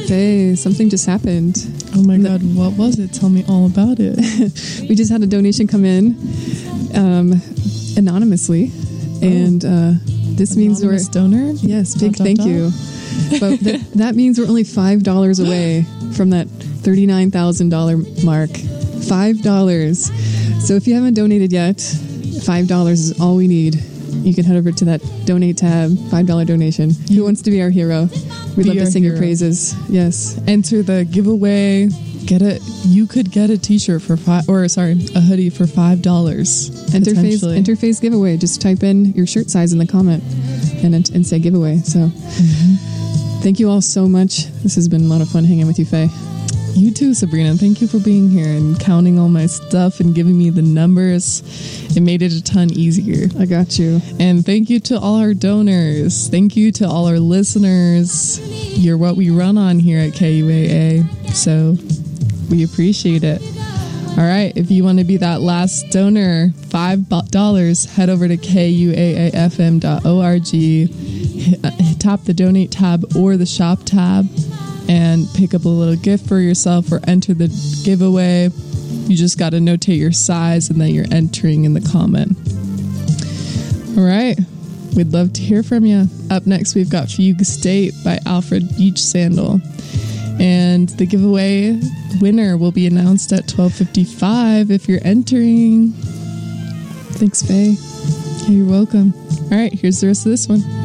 Faye, something just happened. Oh my God, what was it? Tell me all about it. We just had a donation come in anonymously, and this means we're Anonymous donor? yes, big thank you. But that means we're only $5 away from that $39,000 mark. $5. So if you haven't donated yet, $5 is all we need. You can head over to that donate tab, $5 donation. Who wants to be our hero? We'd love to sing your praises. Yes. Enter the giveaway. You could get a t-shirt for a hoodie for $5. Interface giveaway. Just type in your shirt size in the comment and say giveaway. So thank you all so much. This has been a lot of fun hanging with you, Faye. You too, Sabrina. Thank you for being here and counting all my stuff and giving me the numbers. It made it a ton easier. I got you. And thank you to all our donors. Thank you to all our listeners. You're what we run on here at KUAA. So we appreciate it. All right. If you want to be that last donor, $5, head over to kuaafm.org, tap the donate tab or the shop tab, and pick up a little gift for yourself or enter the giveaway. You just got to notate your size and then you're entering in the comment. All right. We'd love to hear from you. Up next, we've got Fugue State by Alfred Beach Sandal. And the giveaway winner will be announced at 12:55 if you're entering. Thanks, Faye. You're welcome. All right. Here's the rest of this one.